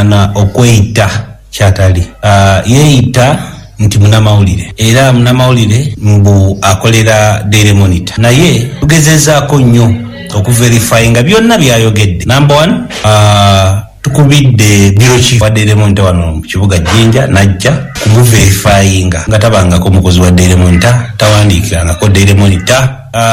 ana okweyita kyatali yeeyita nti munamawulire era munamawulire mbu akolera Daily Monitor naye tugezezaako nnyo okuverifyinga byonna byayogedde. Number 1 tukubidde biro chief wa Daily Monitor wano mu kibuga Jinja najja kumuverifyinga nga tabangako mukozi wa Daily Monitor tawandiikirangako Daily Monitor.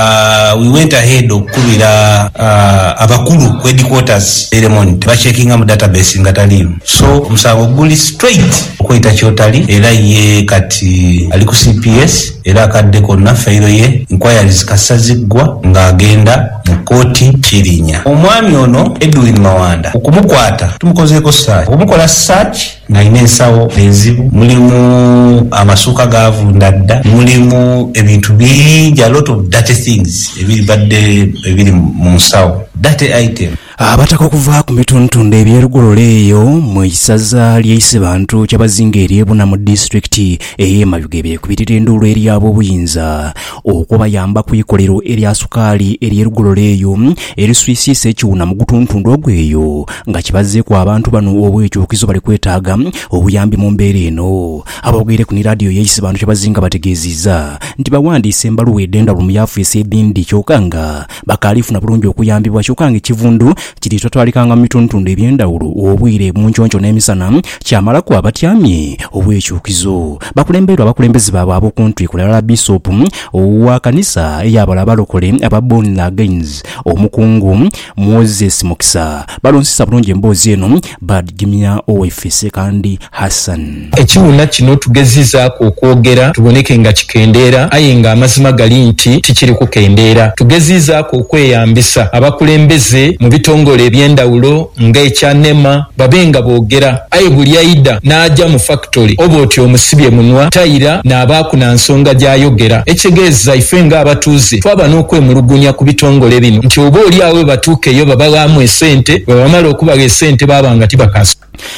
We went ahead okubira abakulu ku headquarters Daily Monitor bacheckinga mu database nga talimu, so omusango guli straight okwita kyotali era ye kati ali ku CPS era akadde konna fayiro ye inquiries kasaziggwa ng'agenda mu kooti Kirinya. Omwami ono Edwin Mawanda okumukwata tumukozeeko search, okumukola search ng'alina ensawo enzibu, mulimu amasuuka gavunda dda, mulimu ebintu bingi, a lot of dirty things ebiri mu nsawo, dirty item. Abataka okuva ku mituntundu ebyerugololo eyo mu isaza ly'eyise bantu kyabazinga eryebuna mu disitulikiti ey'Emayuge beekubirira enduulu eri ab'obuyinza okubayamba ku ikolero erya sukaali eryerugololo eyo eriswisiisa ekiwuna mu gutuntundu ogweyo nga kibazzeeko abantu bano obwekyukizo bali kwetaaga obuyambi mu mbeera eno. Aboogere ku ni laadiyo y'eyise bantu kyabazinga bategeezizza nti bawandiise embaluwa eddenda lumuyaafu esebindi kyokka nga bakaalifuna bulungi okuyambibwa kyokka nga ekivundu kiri twatwalikanga mu mituntundu eby'endawulo obwire mu nkyonco n'emisana kyamalaku abatyamye obwekyukizo. Bakulemberwa abakulembeze baabwe ab'okuntu kulala Bishop owa kanisa ey'abala abalokole aba Born Again omukungu Moses Mukisa balonsisa bulungi emboozi eno badgimya OFC kandi Hassan. Ekiwuna kino tugezizaako okwogera tuboneke nga kikendeera aye nga amazima gali nti tikiri kukendeera. Tugezizaako okweyambisa abakulembeze mu bitongole eby'endawulo ng'ekyanema babenga boogera aye buli ayida n'ajja mu factory oba oti omusibye munwa tayira n'abaakuna nsonga gy'ayogera. Ekitegeeza ife ng'abatuuze twaba n'okwemulugunya ku bitongole bino nti oba oli awe batuukeyo babawaamu esente bwe bamala okubaga esente baabanga tibakaso.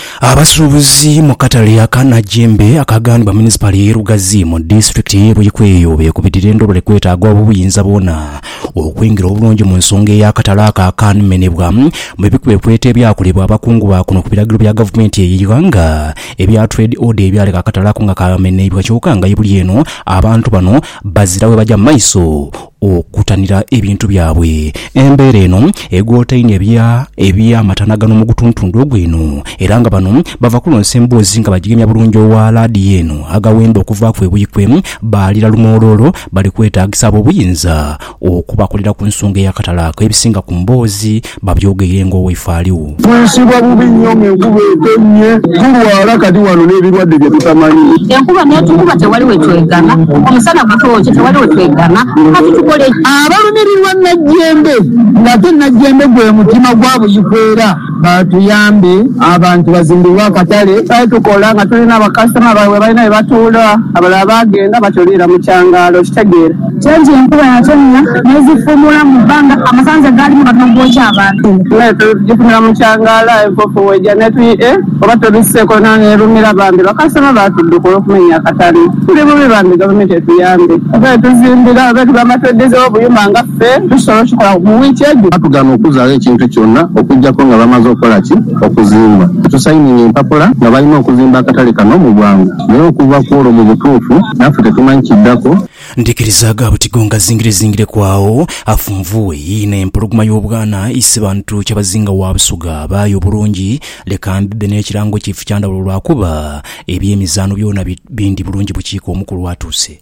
Abasuubuzi mu katale akanajjembe akagandibwa municipali y'Erugazi mu disitulikiti y'Ebuyikweyo beekubirira endobole kwetaagwa obuyinza boona okwingira obulungi mu nsonga ey'akatale akamenebwa mu bikuba ekweta ebyakolebwa abakungu bakuno ku biragiro bya gavumenti ey'eggwanga ebya trade order ebyaleka akatale ako nga kamenebwa kyokka nga ibuli eno abantu bano bazira we bajja mu maiso okutanira ebintu byabwe. Embeera eno egootaine ebyamatanagano mu gutuntundu ogweno era nga bano bava kulonsa emboozi nga bagigemya bulungi owa laadiyo eno agawenda okuva ku Ebuyikwe baalira lumoololo bali kwetaagisa ab'obuyinza okubakolera ku nsonga ey'akatale ako ebisinga ku mboozi babyogere ng'oweefaaliwo. Twesibwa bubi nnyo ng'enkuba etonnye tulwala kati wano n'ebirwadde bye tutamanyi. Enkuba n'etukuba tewali we twegana, omusana gutooke tewali we twegana, kati tukole abalumirirwa Najjembe ng'ate Najjembe gwe mutima gwa Buyikwera batuyambe abantu bazimbirwa akatale kale tukola nga tulina abakasitoma baabwe balina bebatuula abalala bagenda batolera mu kyangaalo kitegeera kyenje enkuba yatonnya nezifumula mu bbanga amasanze gaalimu katono gwokya abantu tugifumira mu kyangaalo enfufu wejja oba tobisseeko nerumira bambi bakasitoma batuddukola okumenya akatale tuli bubi bambi gavumenti etuyambe oba tuzimbira oba tugamba tweddezewo obuyumba nga ffe tusobola okikola mu wiiki egyo batugamba okuzaala ekintu kyonna okuggyako nga bamaze okukola ki okuzimba tusayininga empapula nga balina okuzimba akatale kano mu bwangu naye okuva ku olwo mu butuufu naffe tetumanyi kiddako. Ndikirizaga butigonga zingire kwawo afunvuwe yina empologoma y'obwana ise bantu kyabazinga wa Busuga bayo bulungi leka mbibe n'ekirango kifu kyandawulo lwakuba ebyemizaano byona bindi bulungi bukiiko omukulu watuuse.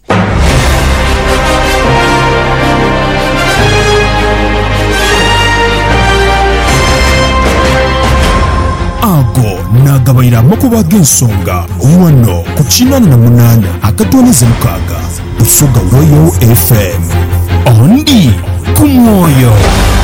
Ago nagabayira amakuba g'ensonga wano ku 88 akatoneze mukaga Busoga Royal FM ondi ku mwoyo.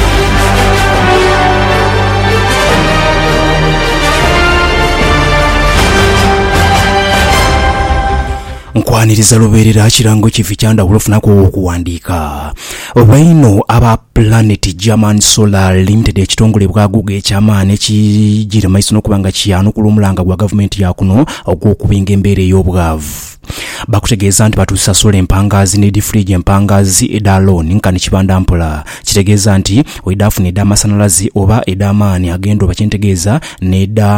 Nkwaniriza lubeerera kirango kifi kyandawulo funako okuwandiika baino aba Planet German Solar Limited ekitongole bwa Google ekyamaani ekijira maiso n'okubanga kiyanukula omulanga gwa gavumenti yakuno ogw'okubinga embeera ey'obwavu. Bakutegeeza nti batusasula empangazi ne difrige empangazi edaloni nkani kibanda mpula kitegeeza nti oidafuna ed'amasanalazi oba ed'amaani agenda oba kyentegeeza n'eda